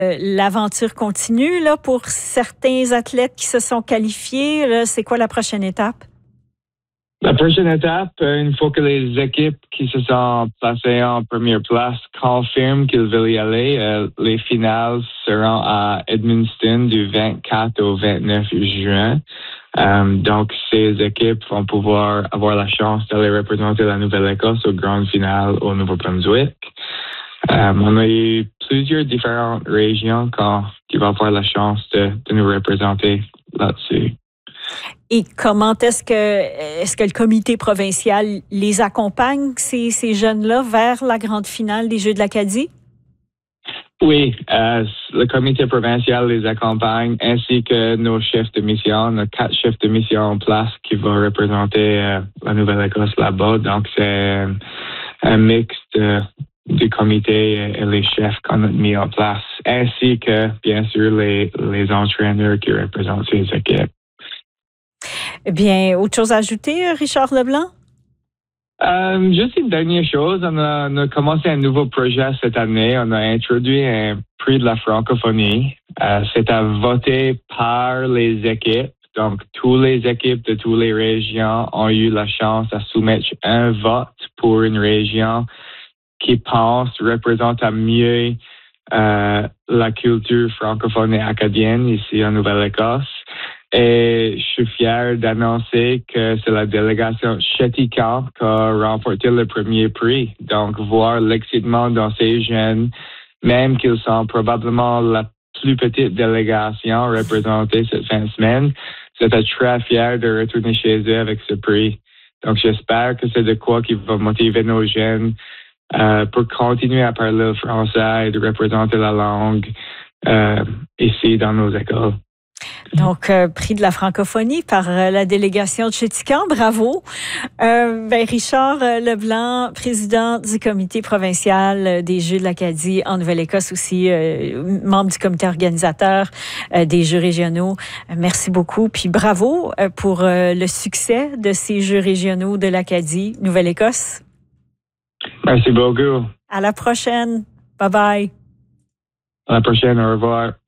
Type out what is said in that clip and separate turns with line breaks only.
L'aventure continue là, pour certains athlètes qui se sont qualifiés. Là, c'est quoi la prochaine étape?
La prochaine étape, une fois que les équipes qui se sont placées en première place confirment qu'ils veulent y aller, les finales seront à Edmundston du 24 au 29 juin. Donc, ces équipes vont pouvoir avoir la chance d'aller représenter la Nouvelle-Écosse aux grandes finales au Nouveau-Brunswick. On a eu plusieurs différentes régions qui vont avoir la chance de nous représenter là-dessus.
Et comment est-ce que le comité provincial les accompagne, ces jeunes-là, vers la grande finale des Jeux de l'Acadie?
Oui, le comité provincial les accompagne, ainsi que nos chefs de mission. On a 4 chefs de mission en place qui vont représenter la Nouvelle-Écosse là-bas. Donc, c'est un mix du comité et les chefs qu'on a mis en place, ainsi que, bien sûr, les entraîneurs qui représentent ces équipes.
Eh bien, autre chose à ajouter, Richard Leblanc?
Juste une dernière chose, on a commencé un nouveau projet cette année. On a introduit un prix de la francophonie. C'est à voter par les équipes. Donc, toutes les équipes de toutes les régions ont eu la chance à soumettre un vote pour une région qui pense représente à mieux la culture francophone et acadienne ici en Nouvelle-Écosse. Et je suis fier d'annoncer que c'est la délégation Chéticamp qui a remporté le premier prix. Donc, voir l'excitement dans ces jeunes, même qu'ils sont probablement la plus petite délégation représentée cette fin de semaine, j'étais très fier de retourner chez eux avec ce prix. Donc, j'espère que c'est de quoi qui va motiver nos jeunes pour continuer à parler le français et de représenter la langue ici dans nos écoles.
Donc, prix de la francophonie par la délégation de Chéticamp. Bravo. Richard Leblanc, président du comité provincial des Jeux de l'Acadie en Nouvelle-Écosse, aussi membre du comité organisateur des Jeux régionaux. Merci beaucoup. Puis bravo pour le succès de ces Jeux régionaux de l'Acadie Nouvelle-Écosse.
Merci beaucoup.
À la prochaine. Bye bye.
À la prochaine. Au revoir.